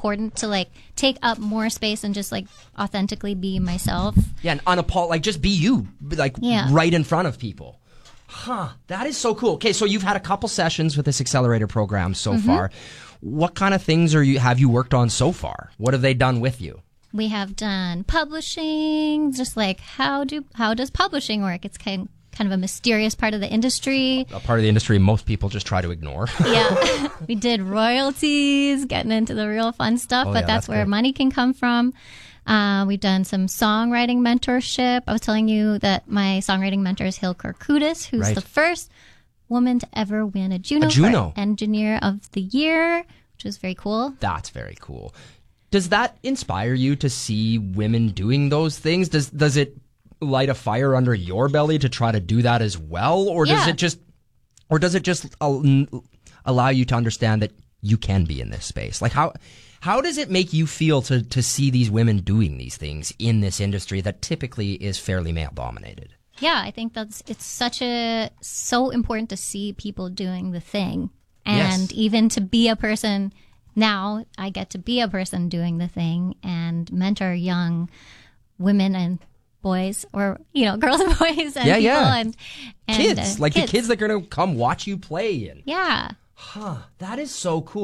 important to like take up more space and just like authentically be myself. Yeah, and like just be you, like right in front of people. Huh, that is so cool. Okay, so you've had a couple sessions with this accelerator program so far. What kind of things have you worked on so far? What have they done with you? We have done publishing, just like how does publishing work? It's kind of a mysterious part of the industry. A part of the industry most people just try to ignore. Yeah. We did royalties, getting into the real fun stuff, but that's where money can come from. We've done some songwriting mentorship. I was telling you that my songwriting mentor is Hilker Kudis, who's the first woman to ever win a Juno for Engineer of the Year, which was very cool. That's very cool. Does that inspire you to see women doing those things? Does it light a fire under your belly to try to do that as well, or does it just allow you to understand that you can be in this space? Like how does it make you feel to see these women doing these things in this industry that typically is fairly male dominated? Yeah, I think it's so important to see people doing the thing, and even to be a person. Now I get to be a person doing the thing and mentor young women and boys, or girls and boys and people and kids, the kids that are going to come watch you play. Huh, that is so cool.